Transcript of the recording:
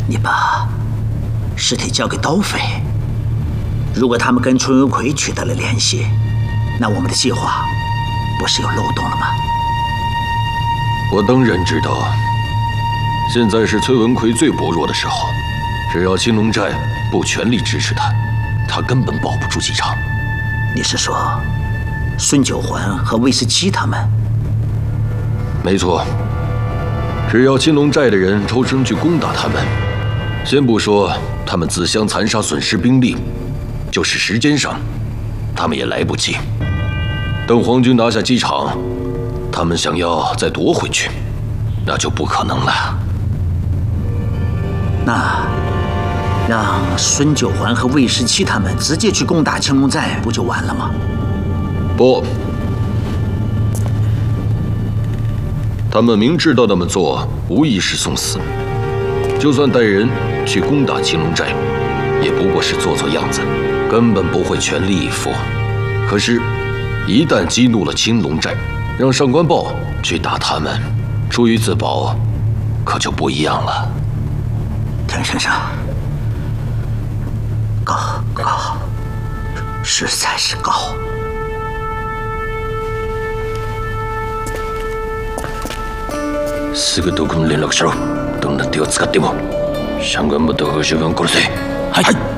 你把尸体交给刀匪，如果他们跟崔文奎取得了联系，那我们的计划不是有漏洞了吗？ 我当然知道，现在是崔文奎最薄弱的时候，只要青龙寨不全力支持他，他根本保不住几场。 你是说，孙九环和魏十七他们？ 没错，只要青龙寨的人抽身去攻打他们，先不说他们自相残杀损失兵力，就是时间上，他们也来不及。等皇军拿下机场，他们想要再夺回去，那就不可能了。 那让孙九环和魏十七他们直接去攻打青龙寨，不就完了吗？ 不，他们明知道那么做无疑是送死，就算带人去攻打青龙寨，也不过是做做样子，根本不会全力以赴。可是，一旦激怒了青龙寨，让上官豹去打他们，出于自保，可就不一样了。 田先生，高，实在是高。 すぐどこに連絡しろ。どんな手を使っても上官元を殺せ。はい。